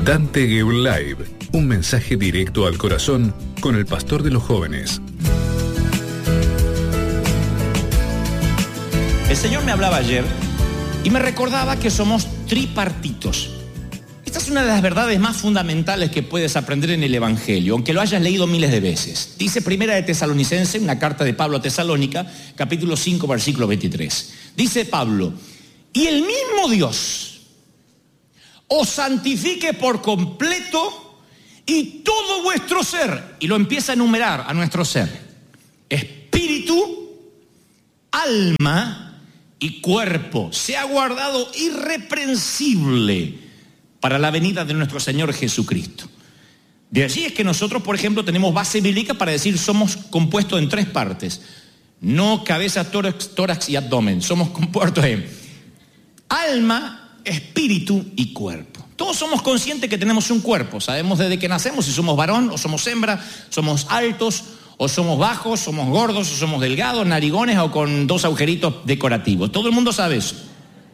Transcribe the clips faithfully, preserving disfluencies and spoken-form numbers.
Dante Gebel Live, un mensaje directo al corazón con el pastor de los jóvenes. El Señor me hablaba ayer y me recordaba que somos tripartitos. Esta es una de las verdades más fundamentales que puedes aprender en el Evangelio, aunque lo hayas leído miles de veces. Dice Primera de Tesalonicenses, una carta de Pablo a Tesalónica, capítulo cinco, versículo veintitrés. Dice Pablo: y el mismo Dios os santifique por completo y todo vuestro ser, y lo empieza a enumerar a nuestro ser: espíritu, alma y cuerpo, sea guardado irreprensible para la venida de nuestro Señor Jesucristo. De allí es que nosotros, por ejemplo, tenemos base bíblica para decir somos compuestos en tres partes. No cabeza, tórax, tórax y abdomen. Somos compuestos en alma, espíritu y cuerpo. Todos somos conscientes que tenemos un cuerpo. Sabemos desde que nacemos si somos varón o somos hembra, somos altos o somos bajos, somos gordos o somos delgados, narigones o con dos agujeritos decorativos. Todo el mundo sabe eso.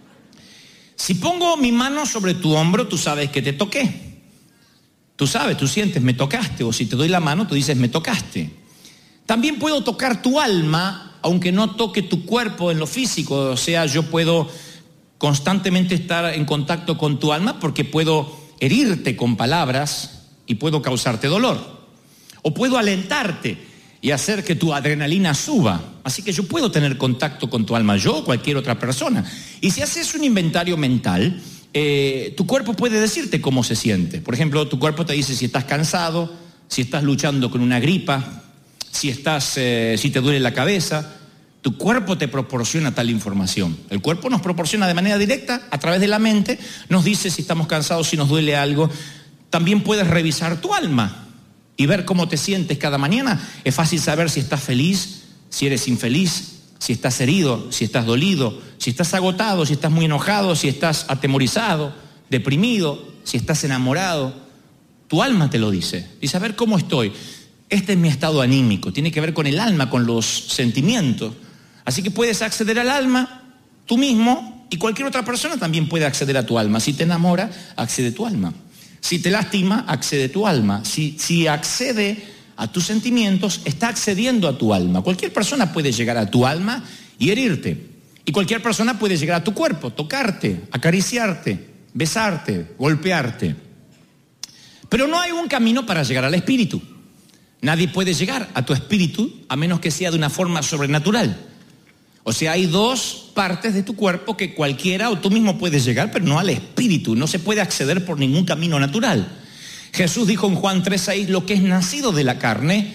Si pongo mi mano sobre tu hombro, tú sabes que te toqué. Tú sabes, tú sientes, me tocaste. O si te doy la mano, tú dices, me tocaste. También puedo tocar tu alma, aunque no toque tu cuerpo en lo físico. O sea, yo puedo constantemente estar en contacto con tu alma porque puedo herirte con palabras y puedo causarte dolor. O puedo alentarte y hacer que tu adrenalina suba. Así que yo puedo tener contacto con tu alma, yo o cualquier otra persona. Y si haces un inventario mental, eh, tu cuerpo puede decirte cómo se siente. Por ejemplo, tu cuerpo te dice si estás cansado, si estás luchando con una gripa, si, estás, eh, si te duele la cabeza. Tu cuerpo te proporciona tal información. El cuerpo nos proporciona de manera directa, a través de la mente, nos dice si estamos cansados, si nos duele algo. También puedes revisar tu alma y ver cómo te sientes cada mañana. Es fácil saber si estás feliz, si eres infeliz, si estás herido, si estás dolido, si estás agotado, si estás muy enojado, si estás atemorizado, deprimido, si estás enamorado. Tu alma te lo dice. Dice, a ver cómo estoy. Este es mi estado anímico. Tiene que ver con el alma, con los sentimientos. Así que puedes acceder al alma tú mismo y cualquier otra persona también puede acceder a tu alma. Si te enamora, accede a tu alma. Si te lastima, accede a tu alma. Si, si accede a tus sentimientos, está accediendo a tu alma. Cualquier persona puede llegar a tu alma y herirte. Y cualquier persona puede llegar a tu cuerpo, tocarte, acariciarte, besarte, golpearte. Pero no hay un camino para llegar al espíritu. Nadie puede llegar a tu espíritu a menos que sea de una forma sobrenatural. O sea, hay dos partes de tu cuerpo que cualquiera o tú mismo puedes llegar, pero no al espíritu. No se puede acceder por ningún camino natural. Jesús dijo en Juan tres seis, lo que es nacido de la carne,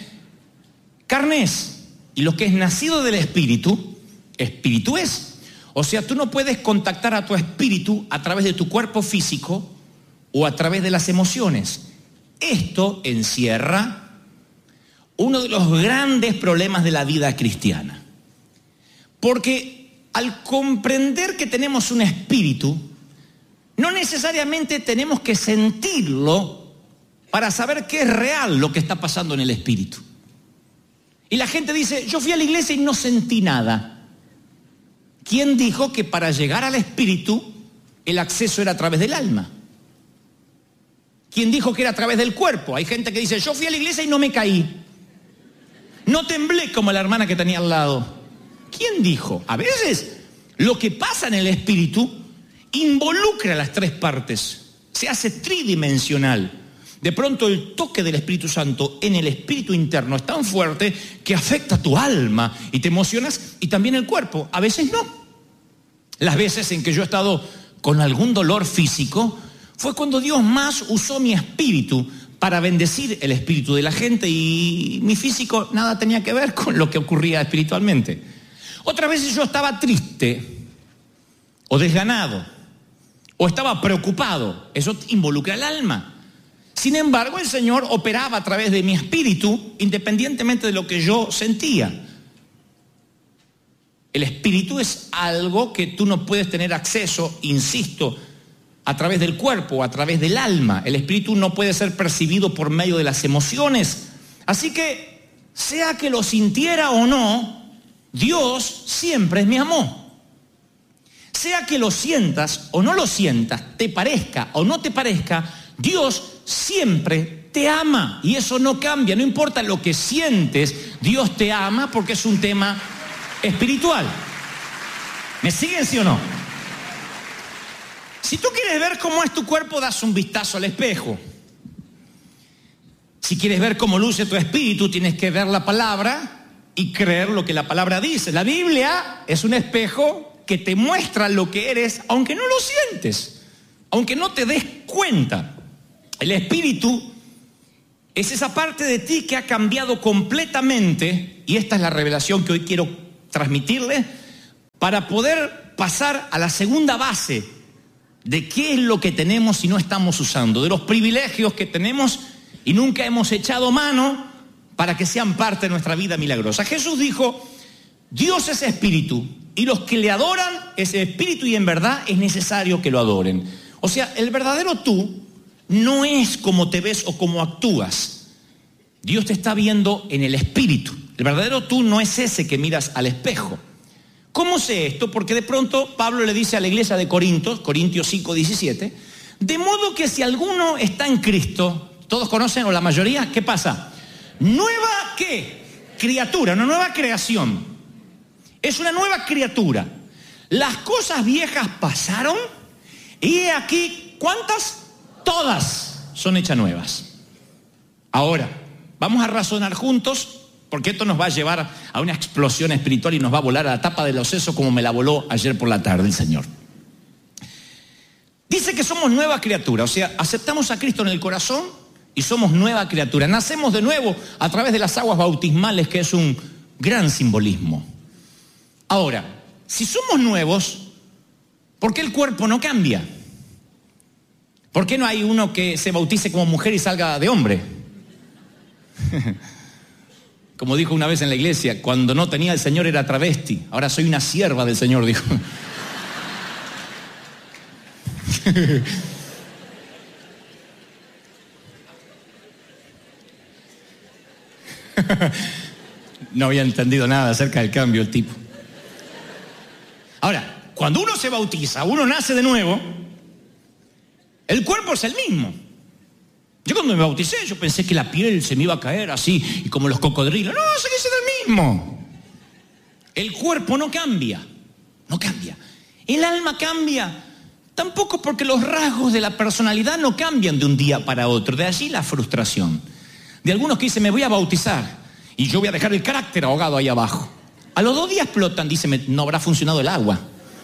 carne es. Y lo que es nacido del espíritu, espíritu es. O sea, tú no puedes contactar a tu espíritu a través de tu cuerpo físico o a través de las emociones. Esto encierra uno de los grandes problemas de la vida cristiana. Porque al comprender que tenemos un espíritu, no necesariamente tenemos que sentirlo para saber que es real lo que está pasando en el espíritu. Y la gente dice, yo fui a la iglesia y no sentí nada. ¿Quién dijo que para llegar al espíritu el acceso era a través del alma? ¿Quién dijo que era a través del cuerpo? Hay gente que dice, yo fui a la iglesia y no me caí. No temblé como la hermana que tenía al lado. ¿Quién dijo? A veces lo que pasa en el espíritu involucra las tres partes, se hace tridimensional. De pronto el toque del Espíritu Santo en el espíritu interno es tan fuerte que afecta tu alma y te emocionas y también el cuerpo. A veces no. Las veces en que yo he estado con algún dolor físico fue cuando Dios más usó mi espíritu para bendecir el espíritu de la gente y mi físico nada tenía que ver con lo que ocurría espiritualmente. Otras veces yo estaba triste o desganado o estaba preocupado. Eso involucra el alma. Sin embargo, el Señor operaba a través de mi espíritu independientemente de lo que yo sentía. El espíritu es algo que tú no puedes tener acceso, insisto, a través del cuerpo, a través del alma. El espíritu no puede ser percibido por medio de las emociones. Así que, sea que lo sintiera o no, Dios siempre me amó. Sea que lo sientas o no lo sientas, te parezca o no te parezca, Dios siempre te ama y eso no cambia, no importa lo que sientes, Dios te ama porque es un tema espiritual. ¿Me siguen, sí o no? Si tú quieres ver cómo es tu cuerpo, das un vistazo al espejo. Si quieres ver cómo luce tu espíritu, tienes que ver la palabra y creer lo que la palabra dice. La Biblia es un espejo que te muestra lo que eres, aunque no lo sientes, aunque no te des cuenta. El espíritu es esa parte de ti que ha cambiado completamente, y esta es la revelación que hoy quiero transmitirle, para poder pasar a la segunda base de qué es lo que tenemos y no estamos usando, de los privilegios que tenemos y nunca hemos echado mano para que sean parte de nuestra vida milagrosa. Jesús dijo, Dios es espíritu y los que le adoran ese espíritu y en verdad es necesario que lo adoren. O sea, el verdadero tú no es como te ves o como actúas. Dios te está viendo en el espíritu. El verdadero tú no es ese que miras al espejo. ¿Cómo sé esto? Porque de pronto Pablo le dice a la iglesia de Corintios, Corintios cinco diecisiete, de modo que si alguno está en Cristo, todos conocen o la mayoría, ¿qué pasa? Nueva ¿qué? Criatura, una nueva creación. Es una nueva criatura. Las cosas viejas pasaron y he aquí, ¿cuántas? Todas son hechas nuevas. Ahora, vamos a razonar juntos, porque esto nos va a llevar a una explosión espiritual y nos va a volar a la tapa de los sesos como me la voló ayer por la tarde el Señor. Dice que somos nueva criatura, o sea, aceptamos a Cristo en el corazón y somos nueva criatura. Nacemos de nuevo a través de las aguas bautismales, que es un gran simbolismo. Ahora, si somos nuevos, ¿por qué el cuerpo no cambia? ¿Por qué no hay uno que se bautice como mujer y salga de hombre? Como dijo una vez en la iglesia, cuando no tenía el Señor era travesti, ahora soy una sierva del Señor, dijo. No había entendido nada acerca del cambio el tipo. Ahora, cuando uno se bautiza, uno nace de nuevo, el cuerpo es el mismo. Yo cuando me bauticé, yo pensé que la piel se me iba a caer así, y como los cocodrilos. No, sigue siendo el mismo. El cuerpo no cambia, no cambia. El alma cambia, tampoco, porque los rasgos de la personalidad no cambian de un día para otro. De allí la frustración de algunos que dicen, me voy a bautizar y yo voy a dejar el carácter ahogado ahí abajo. A los dos días explotan, dicen, no habrá funcionado el agua.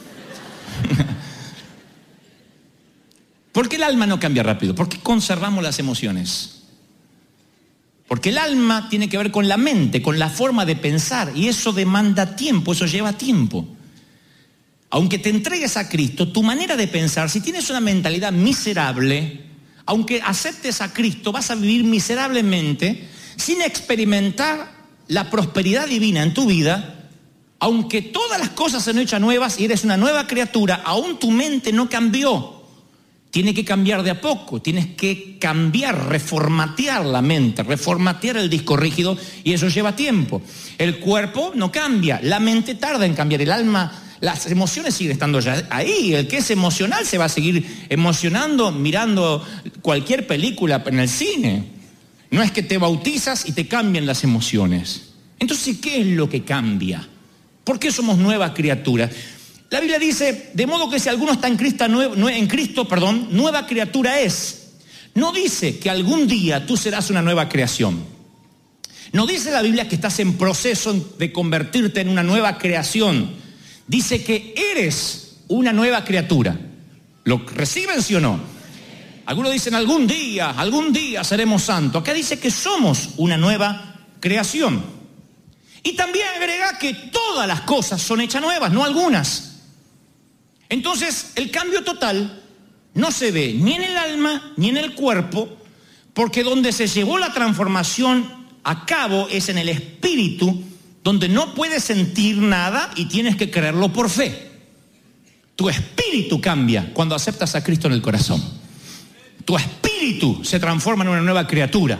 ¿Por qué el alma no cambia rápido? ¿Por qué conservamos las emociones? Porque el alma tiene que ver con la mente, con la forma de pensar, y eso demanda tiempo, eso lleva tiempo. Aunque te entregues a Cristo, tu manera de pensar, si tienes una mentalidad miserable, aunque aceptes a Cristo, vas a vivir miserablemente sin experimentar la prosperidad divina en tu vida. Aunque todas las cosas se han hecho nuevas y eres una nueva criatura, aún tu mente no cambió. Tiene que cambiar de a poco, tienes que cambiar, reformatear la mente, reformatear el disco rígido, y eso lleva tiempo. El cuerpo no cambia, la mente tarda en cambiar, el alma, las emociones siguen estando ya ahí. El que es emocional se va a seguir emocionando mirando cualquier película en el cine. No es que te bautizas y te cambian las emociones. Entonces, ¿qué es lo que cambia? ¿Por qué somos nuevas criaturas? La Biblia dice, de modo que si alguno está en Cristo, en Cristo, perdón, nueva criatura es. No dice que algún día tú serás una nueva creación. No dice la Biblia que estás en proceso de convertirte en una nueva creación. Dice que eres una nueva criatura. ¿Lo reciben, sí o no? Algunos dicen, algún día, algún día seremos santos. Acá dice que somos una nueva creación. Y también agrega que todas las cosas son hechas nuevas, no algunas. Entonces, el cambio total no se ve ni en el alma ni en el cuerpo, porque donde se llevó la transformación a cabo es en el espíritu, donde no puedes sentir nada y tienes que creerlo por fe. Tu espíritu cambia cuando aceptas a Cristo en el corazón. Tu espíritu se transforma en una nueva criatura.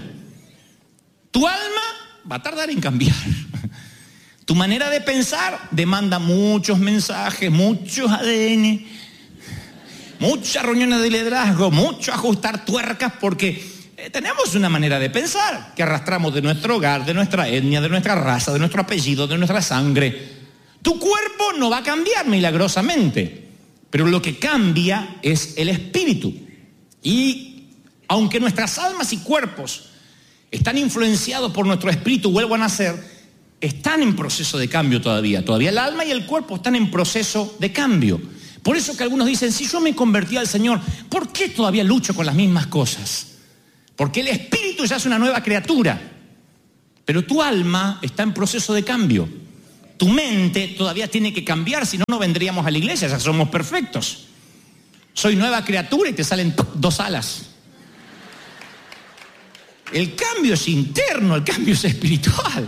Tu alma va a tardar en cambiar. Tu manera de pensar demanda muchos mensajes, muchos A D N, muchas reuniones de liderazgo, mucho ajustar tuercas porque eh, tenemos una manera de pensar que arrastramos de nuestro hogar, de nuestra etnia, de nuestra raza, de nuestro apellido, de nuestra sangre. Tu cuerpo no va a cambiar milagrosamente, pero lo que cambia es el espíritu. Y aunque nuestras almas y cuerpos están influenciados por nuestro espíritu, vuelvo a nacer, están en proceso de cambio todavía. Todavía el alma y el cuerpo están en proceso de cambio. Por eso que algunos dicen, si yo me convertí al Señor, ¿por qué todavía lucho con las mismas cosas? Porque el espíritu ya es una nueva criatura, pero tu alma está en proceso de cambio. Tu mente todavía tiene que cambiar, si no, no vendríamos a la iglesia, ya somos perfectos. Soy nueva criatura y te salen dos alas. El cambio es interno, el cambio es espiritual.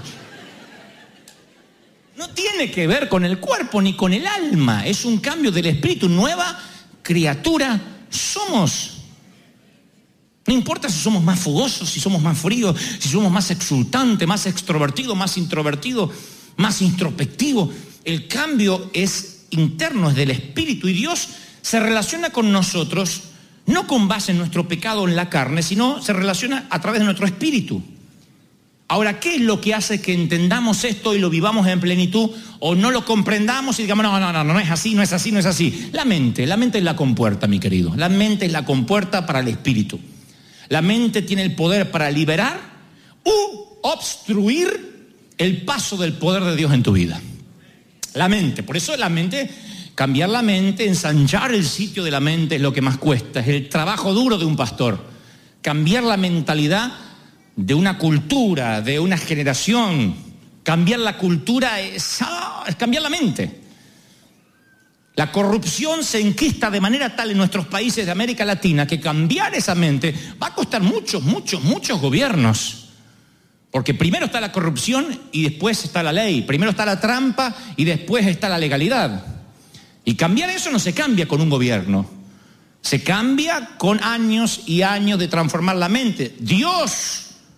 No tiene que ver con el cuerpo ni con el alma, es un cambio del espíritu, nueva criatura somos. No importa si somos más fogosos, si somos más fríos, si somos más exultantes, más extrovertidos, más introvertidos, más introspectivos. El cambio es interno, es del espíritu, y Dios se relaciona con nosotros no con base en nuestro pecado en la carne, sino se relaciona a través de nuestro espíritu. Ahora, ¿qué es lo que hace que entendamos esto y lo vivamos en plenitud o no lo comprendamos y digamos, no, no, no, no es así, no es así, no es así? La mente, la mente es la compuerta, mi querido. La mente es la compuerta para el espíritu. La mente tiene el poder para liberar u obstruir el paso del poder de Dios en tu vida. La mente, por eso la mente, cambiar la mente, ensanchar el sitio de la mente es lo que más cuesta, es el trabajo duro de un pastor. Cambiar la mentalidad de una cultura, de una generación. Cambiar la cultura es, ah, es cambiar la mente. La corrupción se enquista de manera tal en nuestros países de América Latina que cambiar esa mente va a costar muchos, muchos, muchos gobiernos. Porque primero está la corrupción y después está la ley. Primero está la trampa y después está la legalidad. Y cambiar eso no se cambia con un gobierno. Se cambia con años y años de transformar la mente. Dios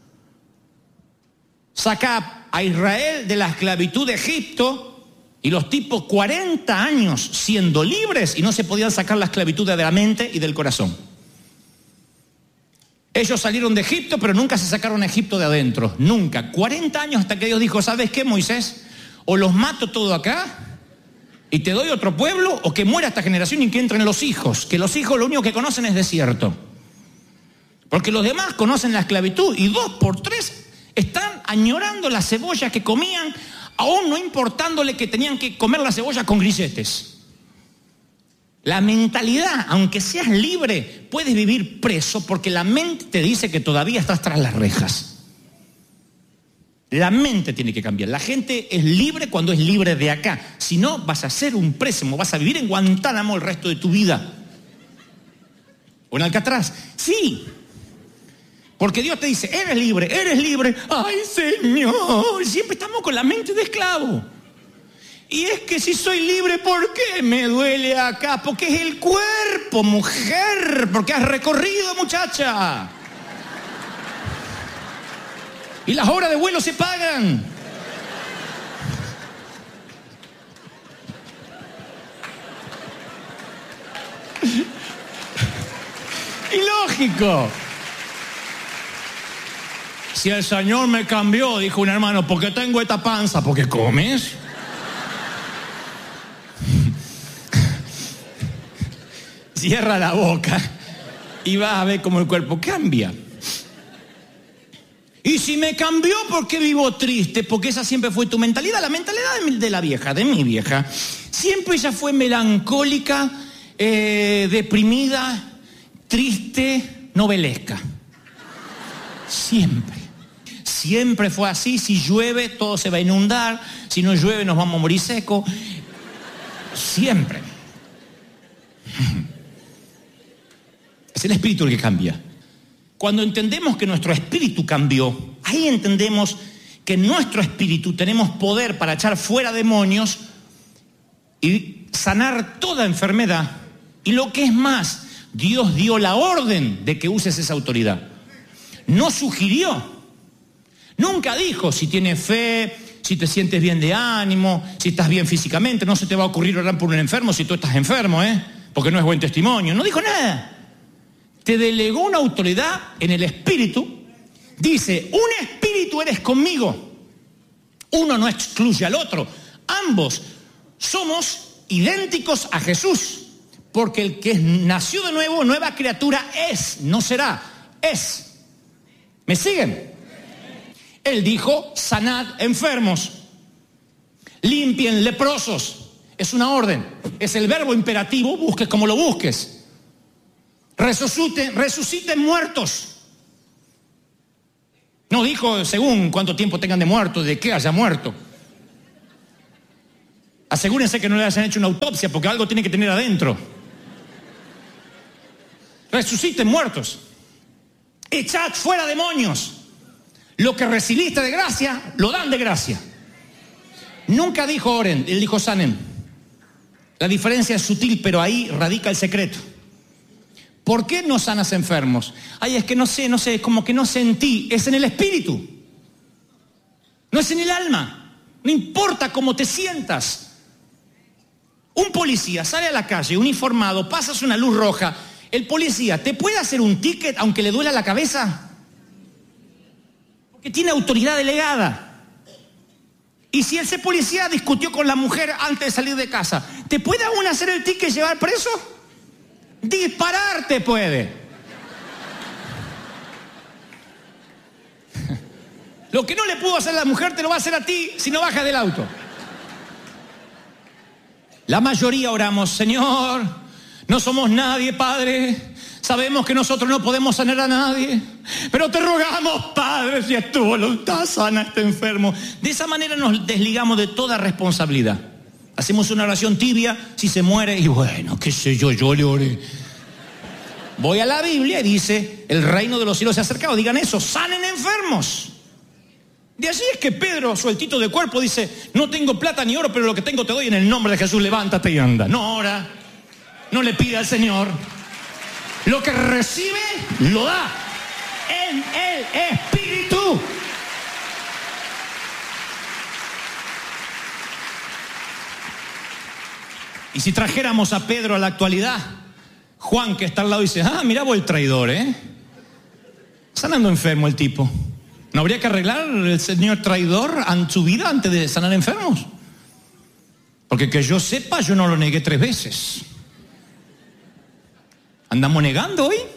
saca a Israel de la esclavitud de Egipto y los tipos cuarenta años siendo libres y no se podían sacar la esclavitud de la mente y del corazón. Ellos salieron de Egipto, pero nunca se sacaron a Egipto de adentro, nunca. cuarenta años hasta que Dios dijo, ¿sabes qué, Moisés? O los mato todo acá y te doy otro pueblo, o que muera esta generación y que entren los hijos, que los hijos lo único que conocen es desierto. Porque los demás conocen la esclavitud y dos por tres están añorando la cebolla que comían, aún no importándole que tenían que comer la cebolla con grilletes. La mentalidad, aunque seas libre, puedes vivir preso porque la mente te dice que todavía estás tras las rejas. La mente tiene que cambiar. La gente es libre cuando es libre de acá. Si no, vas a ser un préstamo, vas a vivir en Guantánamo el resto de tu vida. ¿O en Alcatraz? Sí. Porque Dios te dice, eres libre, eres libre. ¡Ay, Señor! Siempre estamos con la mente de esclavo. Y es que si soy libre, ¿por qué me duele acá? Porque es el cuerpo, mujer. Porque has recorrido, muchacha. Y las horas de vuelo se pagan. Ilógico. Si el Señor me cambió, dijo un hermano, ¿por qué tengo esta panza? ¿Porque comes? Cierra la boca y vas a ver cómo el cuerpo cambia. Y si me cambió, ¿por qué vivo triste? Porque esa siempre fue tu mentalidad, la mentalidad de la vieja, de mi vieja. Siempre ella fue melancólica, eh, deprimida, triste, novelesca. Siempre. Siempre fue así. Si llueve, todo se va a inundar. Si no llueve, nos vamos a morir secos. Siempre. Es el espíritu el que cambia. Cuando entendemos que nuestro espíritu cambió, ahí entendemos que en nuestro espíritu tenemos poder para echar fuera demonios y sanar toda enfermedad. Y lo que es más, Dios dio la orden de que uses esa autoridad. No sugirió. Nunca dijo, si tienes fe, si te sientes bien de ánimo, si estás bien físicamente. No se te va a ocurrir orar por un enfermo si tú estás enfermo, ¿eh? porque no es buen testimonio. No dijo nada. Te delegó una autoridad en el espíritu. Dice, un espíritu eres conmigo. Uno no excluye al otro. Ambos somos idénticos a Jesús. Porque el que nació de nuevo, nueva criatura es, no será, es. ¿Me siguen? Él dijo, sanad enfermos, limpien leprosos. Es una orden, es el verbo imperativo, busques como lo busques. Resuciten, resuciten muertos. No dijo según cuánto tiempo tengan de muerto, de qué haya muerto. Asegúrense que no le hayan hecho una autopsia, porque algo tiene que tener adentro. Resuciten muertos. Echad fuera demonios. Lo que recibiste de gracia, lo dan de gracia. Nunca dijo oren, él dijo sanen. La diferencia es sutil, pero ahí radica el secreto. ¿Por qué no sanas enfermos? Ay, es que no sé, no sé, como que no sentí. Es en el espíritu. No es en el alma. No importa cómo te sientas. Un policía sale a la calle uniformado, pasas una luz roja. El policía, ¿te puede hacer un ticket aunque le duela la cabeza? Porque tiene autoridad delegada. Y si ese policía discutió con la mujer antes de salir de casa, ¿te puede aún hacer el ticket y llevar preso? Dispararte puede. Lo que no le pudo hacer a la mujer te lo va a hacer a ti si no bajas del auto. La mayoría oramos, Señor, no somos nadie, Padre. Sabemos que nosotros no podemos sanar a nadie, pero te rogamos, Padre, si es tu voluntad, sana a este enfermo. De esa manera nos desligamos de toda responsabilidad. Hacemos una oración tibia, si se muere, y bueno, qué sé yo, yo le oré. Voy a la Biblia y dice, el reino de los cielos se ha acercado. Digan eso, sanen enfermos. De allí es que Pedro, sueltito de cuerpo, dice, no tengo plata ni oro, pero lo que tengo te doy en el nombre de Jesús, levántate y anda. No ora, no le pide al Señor. Lo que recibe, lo da en el Espíritu. Y si trajéramos a Pedro a la actualidad, Juan, que está al lado, dice, ah, mira vos el traidor, ¿eh? Sanando enfermo el tipo. ¿No habría que arreglar el señor traidor en su vida antes de sanar enfermos? Porque que yo sepa, yo no lo negué tres veces. ¿Andamos negando hoy?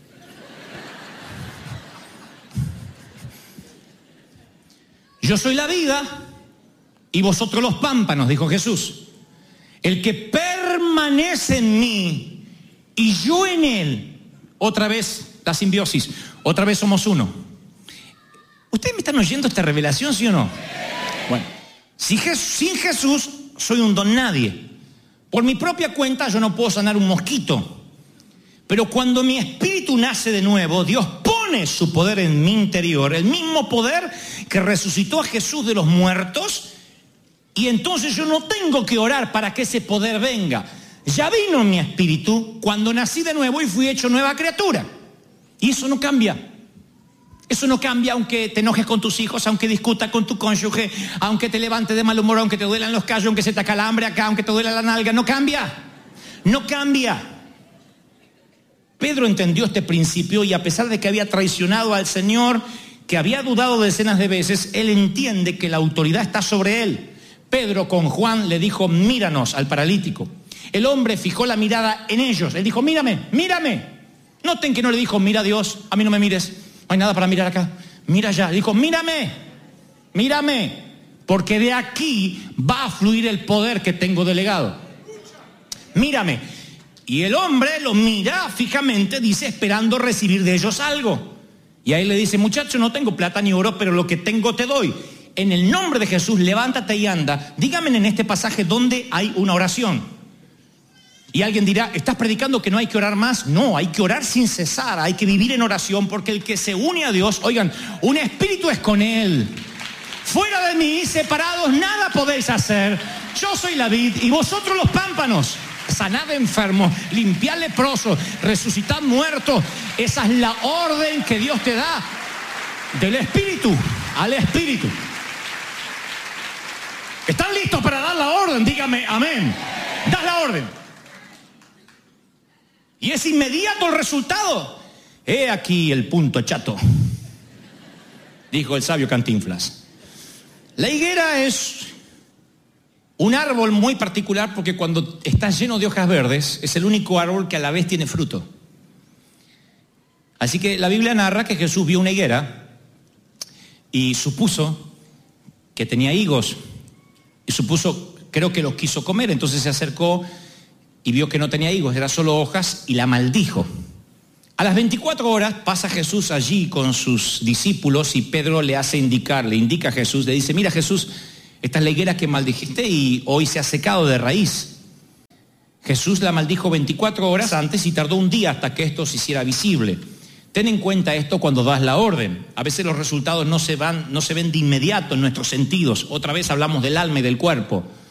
Yo soy la vida y vosotros los pámpanos, dijo Jesús. El que permanece en mí y yo en él, otra vez la simbiosis, otra vez somos uno. ¿Ustedes me están oyendo esta revelación, sí o no? Bueno, si Jes- sin Jesús soy un don nadie. Por mi propia cuenta yo no puedo sanar un mosquito. Pero cuando mi espíritu nace de nuevo, Dios pone su poder en mi interior, el mismo poder que resucitó a Jesús de los muertos, y entonces yo no tengo que orar para que ese poder venga. Ya vino en mi espíritu cuando nací de nuevo y fui hecho nueva criatura. Y eso no cambia. Eso no cambia aunque te enojes con tus hijos, aunque discutas con tu cónyuge, aunque te levantes de mal humor, aunque te duelan los callos, aunque se te acalambre acá, aunque te duela la nalga. No cambia. No cambia. Pedro entendió este principio y a pesar de que había traicionado al Señor, que había dudado decenas de veces, él entiende que la autoridad está sobre él. Pedro con Juan le dijo, míranos al paralítico. El hombre fijó la mirada en ellos. Él dijo, mírame, mírame. Noten que no le dijo, mira a Dios, a mí no me mires. No hay nada para mirar acá. Mira allá. Dijo, mírame, mírame. Porque de aquí va a fluir el poder que tengo delegado. Mírame. Y el hombre lo mira fijamente, dice, esperando recibir de ellos algo. Y ahí le dice, muchacho, no tengo plata ni oro, pero lo que tengo te doy. En el nombre de Jesús, levántate y anda. Dígame en este pasaje dónde hay una oración. Y alguien dirá, ¿estás predicando que no hay que orar más? No, hay que orar sin cesar, hay que vivir en oración, porque el que se une a Dios, oigan, un espíritu es con él. Fuera de mí, separados, nada podéis hacer. Yo soy la vid y vosotros los pámpanos. Sanad enfermos, limpiad leprosos, resucitad muertos. Esa es la orden que Dios te da del espíritu al espíritu. ¿Están listos para dar la orden? Dígame amén. Das la orden. Y es inmediato el resultado. He aquí el punto chato, dijo el sabio Cantinflas. La higuera es un árbol muy particular porque cuando está lleno de hojas verdes es el único árbol que a la vez tiene fruto. Así que la Biblia narra que Jesús vio una higuera y supuso que tenía higos. Y supuso, creo que los quiso comer, entonces se acercó y vio que no tenía higos, era solo hojas y la maldijo. A las veinticuatro horas pasa Jesús allí con sus discípulos y Pedro le hace indicar, le indica a Jesús, le dice, mira Jesús, esta es la higuera que maldijiste y hoy se ha secado de raíz. Jesús la maldijo veinticuatro horas antes y tardó un día hasta que esto se hiciera visible. Ten en cuenta esto cuando das la orden. A veces los resultados no se van, no se ven de inmediato en nuestros sentidos. Otra vez hablamos del alma y del cuerpo.